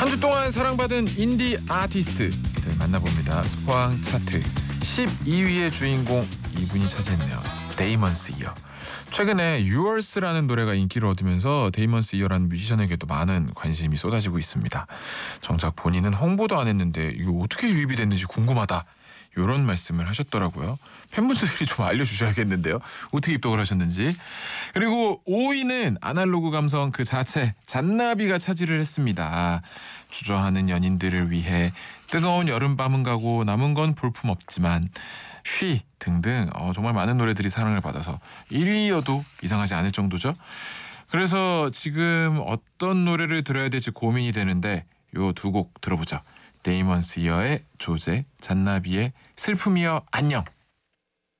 한 주 동안 사랑받은 인디 아티스트들 만나봅니다. 스포항 차트 12위의 주인공 이분이 차지했네요. 데이먼스 이어. 최근에 유얼스라는 노래가 인기를 얻으면서 데이먼스 이어라는 뮤지션에게도 많은 관심이 쏟아지고 있습니다. 정작 본인은 홍보도 안 했는데 이거 어떻게 유입이 됐는지 궁금하다, 이런 말씀을 하셨더라고요. 팬분들이 좀 알려주셔야겠는데요. 어떻게 입덕을 하셨는지. 그리고 5위는 아날로그 감성 그 자체 잔나비가 차지를 했습니다. 주저하는 연인들을 위해 뜨거운 여름밤은 가고 남은 건 볼품없지만 쉬 등등 정말 많은 노래들이 사랑을 받아서 1위여도 이상하지 않을 정도죠. 그래서 지금 어떤 노래를 들어야 될지 고민이 되는데 요 두 곡 들어보죠. 데이먼스 이어의 조제, 잔나비의 슬픔이여 안녕.